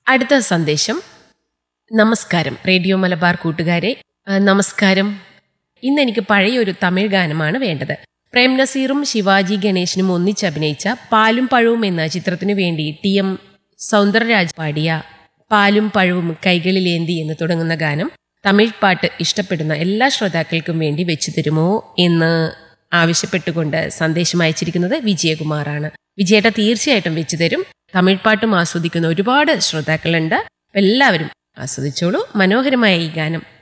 അടുത്ത സന്ദേശം. നമസ്കാരം റേഡിയോ മലബാർ കൂട്ടുകാരെ. നമസ്കാരം. ഇന്ന് എനിക്ക് പഴയൊരു തമിഴ് ഗാനമാണ് വേണ്ടത്. പ്രേം നസീറും ശിവാജി ഗണേശനും ഒന്നിച്ചഭിനയിച്ച പാലും പഴവും എന്ന ചിത്രത്തിനു വേണ്ടി TM സൗന്ദരരാജ് പാടിയ പാലും പഴവും കൈകളിലേന്തി എന്ന് തുടങ്ങുന്ന ഗാനം തമിഴ് പാട്ട് ഇഷ്ടപ്പെടുന്ന എല്ലാ ശ്രോതാക്കൾക്കും വേണ്ടി വെച്ചു തരുമോ എന്ന് ആവശ്യപ്പെട്ടുകൊണ്ട് സന്ദേശം അയച്ചിരിക്കുന്നത് വിജയകുമാറാണ്. വിജയേട്ട തീർച്ചയായിട്ടും വെച്ചു തരും. തമിഴ് പാട്ടും ആസ്വദിക്കുന്ന ഒരുപാട് ശ്രോതാക്കളുണ്ട്. എല്ലാവരും ആസ്വദിച്ചോളൂ. മനോഹരമായ ഈ ഗാനം